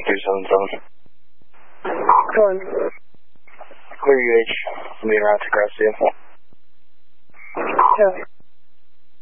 277. Go on. Clear UH. I'm being routed to Gracia. Yeah.